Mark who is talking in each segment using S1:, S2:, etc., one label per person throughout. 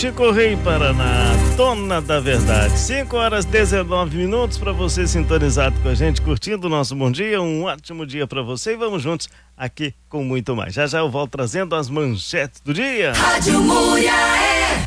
S1: Chico Rei Paraná, dona da verdade. 5h19 para você sintonizado com a gente, curtindo o nosso bom dia. Um ótimo dia para você e vamos juntos aqui com muito mais. Já eu volto trazendo as manchetes do dia.
S2: Rádio Muriaé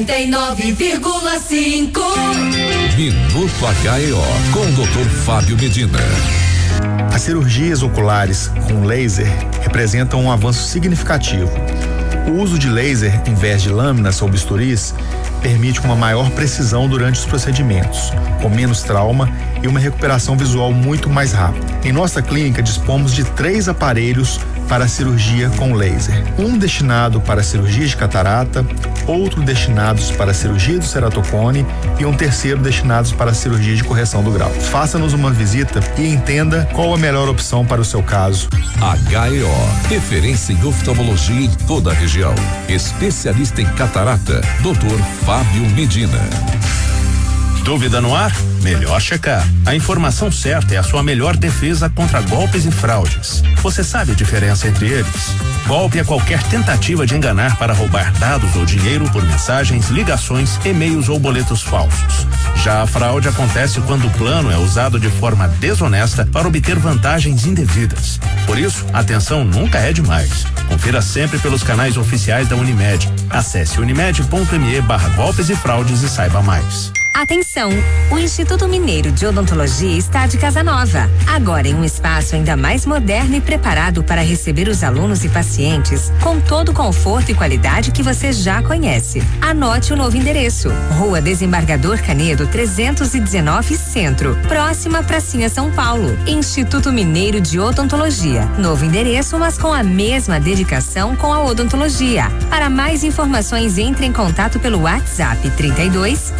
S2: 99,5.
S3: Minuto HEO com o Dr. Fábio Medina.
S4: As cirurgias oculares com laser representam um avanço significativo. O uso de laser em vez de lâminas ou bisturis permite uma maior precisão durante os procedimentos, com menos trauma e uma recuperação visual muito mais rápida. Em nossa clínica dispomos de 3 aparelhos para a cirurgia com laser. Um destinado para a cirurgia de catarata, outro destinados para a cirurgia do ceratocone e um terceiro destinados para a cirurgia de correção do grau. Faça-nos uma visita e entenda qual a melhor opção para o seu caso.
S3: HEO, referência em oftalmologia em toda a região. Especialista em catarata, Dr. Fábio Medina.
S5: Dúvida no ar? Melhor checar. A informação certa é a sua melhor defesa contra golpes e fraudes. Você sabe a diferença entre eles? Golpe é qualquer tentativa de enganar para roubar dados ou dinheiro por mensagens, ligações, e-mails ou boletos falsos. Já a fraude acontece quando o plano é usado de forma desonesta para obter vantagens indevidas. Por isso, atenção nunca é demais. Confira sempre pelos canais oficiais da Unimed. Acesse unimed.me/golpes e fraudes e saiba mais.
S6: Atenção! O Instituto Mineiro de Odontologia está de casa nova. Agora em um espaço ainda mais moderno e preparado para receber os alunos e pacientes com todo o conforto e qualidade que você já conhece. Anote o novo endereço: Rua Desembargador Canedo 319 Centro, próxima Pracinha São Paulo. Instituto Mineiro de Odontologia. Novo endereço, mas com a mesma dedicação com a odontologia. Para mais informações, entre em contato pelo WhatsApp 32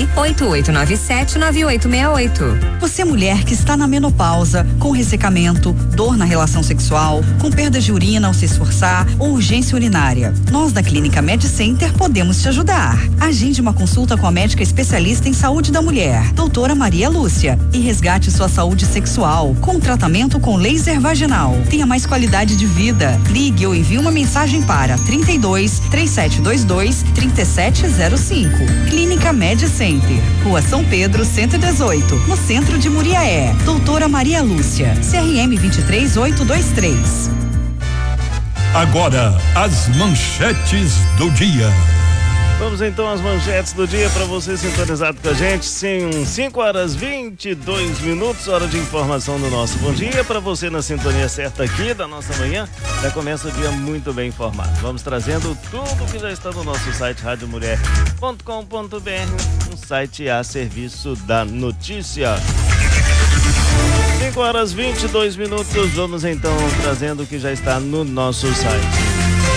S6: 988979868.
S7: Você, mulher que está na menopausa, com ressecamento, dor na relação sexual, com perda de urina ao se esforçar ou urgência urinária, nós da Clínica Med Center podemos te ajudar. Agende uma consulta com a médica especialista em saúde da mulher, doutora Maria Lúcia, e resgate sua saúde sexual com tratamento com laser vaginal. Tenha mais qualidade de vida. Ligue ou envie uma mensagem para 32 3722 3705. Clínica Med Center, Rua São Pedro 118, no centro de Muriaé. Doutora Maria Lúcia, CRM 23823.
S8: Agora, as manchetes do dia.
S1: Vamos então às manchetes do dia para você sintonizado com a gente. Sim, 5h22, hora de informação do nosso bom dia. Para você na sintonia certa aqui da nossa manhã, já começa o dia muito bem informado. Vamos trazendo tudo que já está no nosso site radiomulher.com.br, um site a serviço da notícia. 5h22, vamos então trazendo o que já está no nosso site.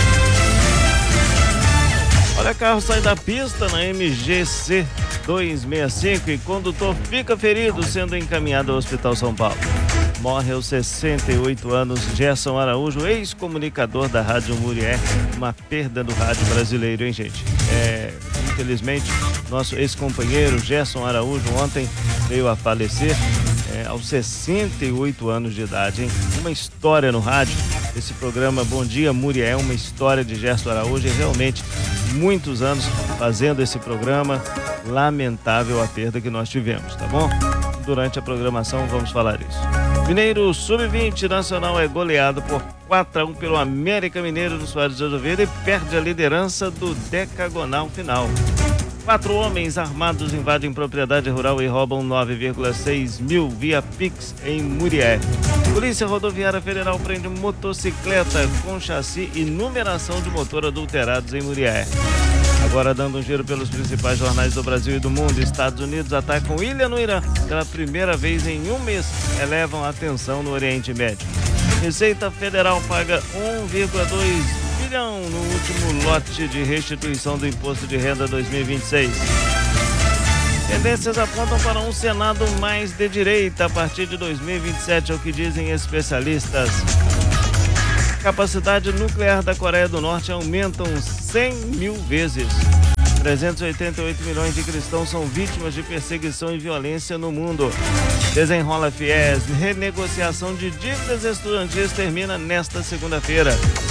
S1: Olha, carro sai da pista na MGC 265 e condutor fica ferido sendo encaminhado ao Hospital São Paulo. Morre aos 68 anos Gerson Araújo, ex-comunicador da Rádio Muriaé. Uma perda do rádio brasileiro, hein, gente? Infelizmente, nosso ex-companheiro Gerson Araújo ontem veio a falecer aos 68 anos de idade, hein? Uma história no rádio. Esse programa Bom Dia Muriaé é uma história de Gerson Araújo e realmente muitos anos fazendo esse programa. Lamentável a perda que nós tivemos, tá bom? Durante a programação vamos falar isso. Mineiro Sub-20 Nacional é goleado por 4-1 pelo América Mineiro do Soares de Azevedo e perde a liderança do decagonal final. 4 homens armados invadem propriedade rural e roubam 9,6 mil via Pix em Muriaé. Polícia Rodoviária Federal prende motocicleta com chassi e numeração de motor adulterados em Muriaé. Agora dando um giro pelos principais jornais do Brasil e do mundo, Estados Unidos atacam ilha no Irã pela primeira vez em um mês, elevam a tensão no Oriente Médio. Receita Federal paga 1,2 bilhão no último lote de restituição do Imposto de Renda 2026. Tendências apontam para um Senado mais de direita a partir de 2027, é o que dizem especialistas. Capacidade nuclear da Coreia do Norte aumentam 100 mil vezes. 388 milhões de cristãos são vítimas de perseguição e violência no mundo. Desenrola FIES, renegociação de dívidas estudantis termina nesta segunda-feira.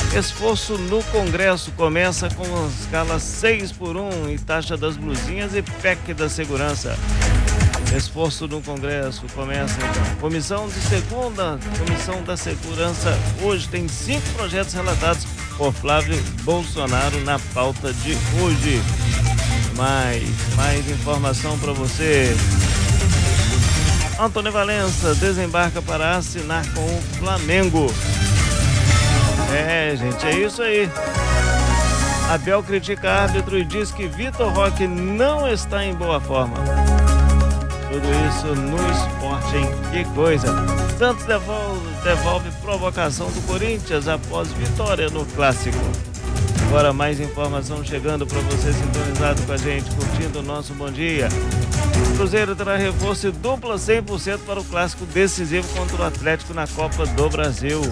S1: Esforço no Congresso começa com escala 6x1 e taxa das blusinhas e PEC da segurança. Esforço no Congresso começa então. Comissão da Segurança hoje tem 5 projetos relatados por Flávio Bolsonaro na pauta de hoje. Mais informação para você. Antônio Valença desembarca para assinar com o Flamengo. Gente, é isso aí. Abel critica árbitro e diz que Vitor Roque não está em boa forma. Tudo isso no esporte, hein? Que coisa! Santos devolve provocação do Corinthians após vitória no Clássico. Agora mais informação chegando para você sintonizado com a gente, curtindo o nosso Bom Dia. Cruzeiro terá reforço dupla 100% para o Clássico decisivo contra o Atlético na Copa do Brasil.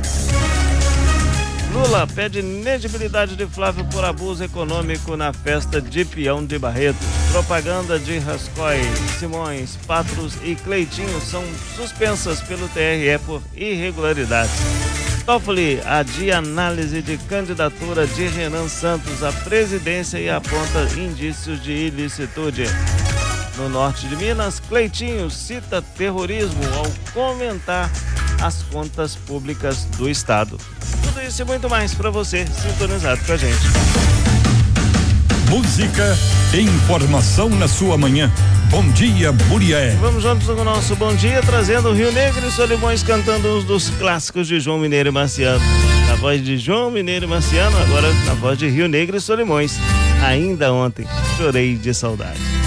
S1: Lula pede inegibilidade de Flávio por abuso econômico na festa de peão de Barretos. Propaganda de Rascói, Simões, Patros e Cleitinho são suspensas pelo TRE por irregularidades. Toffoli adia análise de candidatura de Renan Santos à presidência e aponta indícios de ilicitude. No norte de Minas, Cleitinho cita terrorismo ao comentar as contas públicas do Estado. Tudo isso e muito mais para você sintonizado com a gente.
S8: Música e informação na sua manhã. Bom dia, Murié.
S1: Vamos juntos com o nosso Bom Dia, trazendo Rio Negro e Solimões cantando uns dos clássicos de João Mineiro e Marciano. Na voz de João Mineiro e Marciano, agora na voz de Rio Negro e Solimões. Ainda ontem chorei de saudade.